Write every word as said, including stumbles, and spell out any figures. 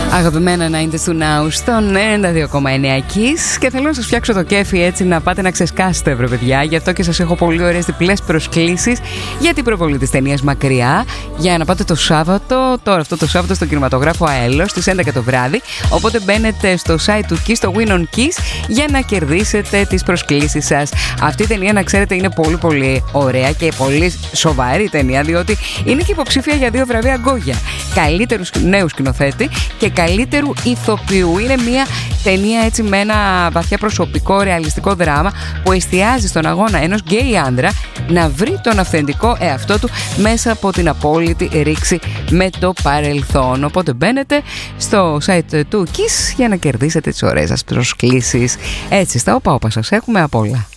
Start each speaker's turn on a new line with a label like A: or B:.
A: Αγαπημένα ενενήντα του Now στον ενενήντα δύο κόμμα εννέα Kiss, και θέλω να σας φτιάξω το κέφι έτσι να πάτε να ξεσκάσετε, βρε παιδιά. Γι' αυτό και σας έχω πολύ ωραίες διπλές προσκλήσεις για την προβολή της ταινίας Μακριά, για να πάτε το Σάββατο, τώρα αυτό το Σάββατο, στον κινηματογράφο Αέλος στις έντεκα το βράδυ. Οπότε μπαίνετε στο site του Kiss, στο Win on Kiss, για να κερδίσετε τις προσκλήσεις σας. Αυτή η ταινία, να ξέρετε, είναι πολύ πολύ ωραία και πολύ σοβαρή ταινία, διότι είναι και υποψήφια για δύο βραβεία Γκόγια. Καλύτερου νέου σκηνοθέτη και καλύτερου ηθοποιού. Είναι μια ταινία έτσι με ένα βαθιά προσωπικό ρεαλιστικό δράμα που εστιάζει στον αγώνα ενός γκέι άντρα να βρει τον αυθεντικό εαυτό του μέσα από την απόλυτη ρήξη με το παρελθόν. Οπότε μπαίνετε στο site του Kiss για να κερδίσετε τις ωραίες σας προσκλήσεις. Έτσι, στα όπα όπα σας έχουμε απ' όλα.